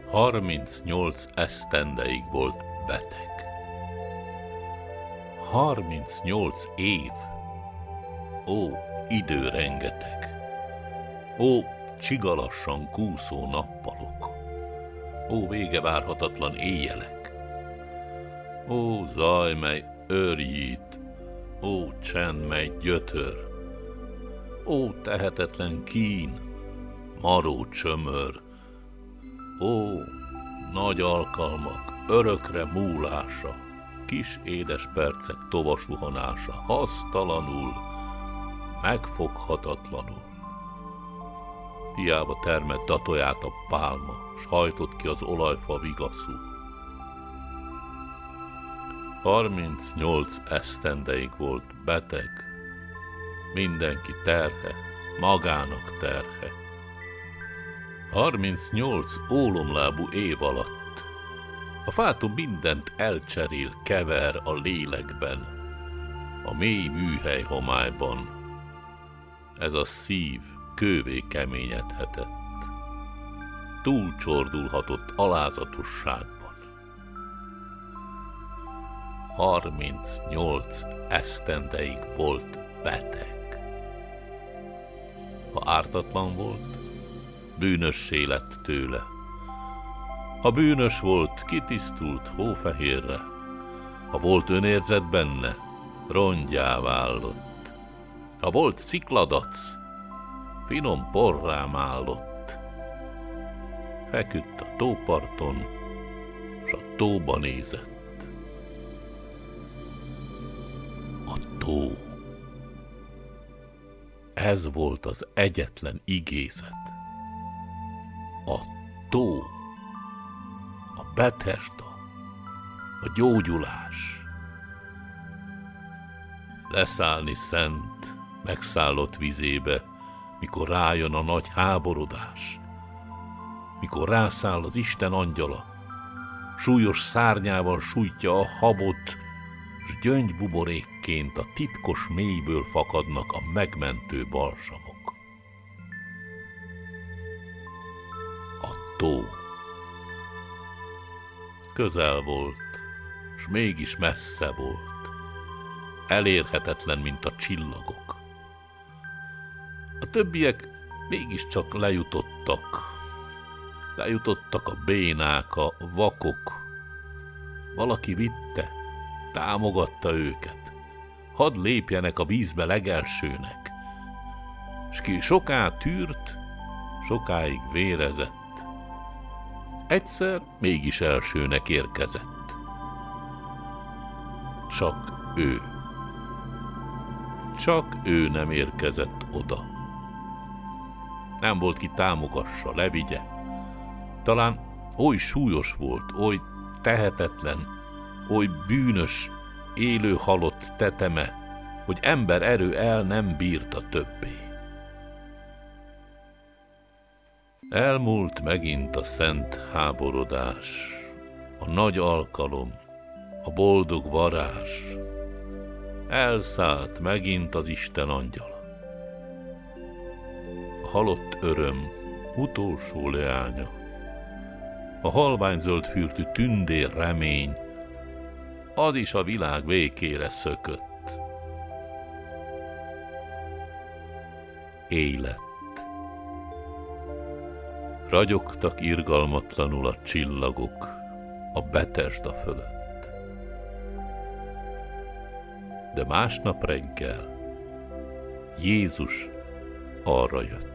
38 esztendeig volt beteg. 38 év. Ó, idő rengeteg. Ó, csigalassan kúszó nappalok. Ó, vége várhatatlan éjjelek. Ó, zaj, mely őrjít. Ó, csend, mely gyötör. Ó, tehetetlen kín, maró csömör. Ó, nagy alkalmak, örökre múlása, kis édes percek tovasuhanása, hasztalanul, megfoghatatlanul. Hiába termett a toját a pálma, s hajtott ki az olajfa vigaszú. 38 esztendeig volt beteg, mindenki terhe, magának terhe. 38 ólomlábú év alatt a fátum mindent elcserél, kever a lélekben, a mély műhely homályban. Ez a szív kővé keményedhetett, túlcsordulhatott alázatosságban. 38 esztendeig volt beteg. Ha ártatlan volt, bűnössé lett tőle. Ha bűnös volt, kitisztult hófehérre. Ha volt önérzet benne, rongyá vállott. Ha volt szikladac, finom porrám állott. Feküdt a tóparton, s a tóba nézett. A tó. Ez volt az egyetlen igézet. A tó, a Betesda, a gyógyulás. Leszállni szent, megszállott vizébe, mikor rájön a nagy háborodás, mikor rászáll az Isten angyala, súlyos szárnyával sújtja a habot, s gyöngybuborékként a titkos mélyből fakadnak a megmentő balsamok. Tó. Közel volt, s mégis messze volt. Elérhetetlen, mint a csillagok. A többiek mégiscsak lejutottak. Lejutottak a bénák, a vakok. Valaki vitte, támogatta őket. Hadd lépjenek a vízbe legelsőnek. S ki soká tűrt, sokáig vérezett. Egyszer mégis elsőnek érkezett. Csak ő. Csak ő nem érkezett oda. Nem volt ki támogassa, levigye. Talán oly súlyos volt, oly tehetetlen, oly bűnös, élő halott teteme, hogy ember erő el nem bírta többé. Elmúlt megint a szent háborodás, a nagy alkalom, a boldog varázs. Elszállt megint az Isten angyala. A halott öröm utolsó leánya, a halványzöld fürtű tündér remény, az is a világ végére szökött. Élet. Ragyogtak irgalmatlanul a csillagok a Betesda fölött. De másnap reggel Jézus arra jött.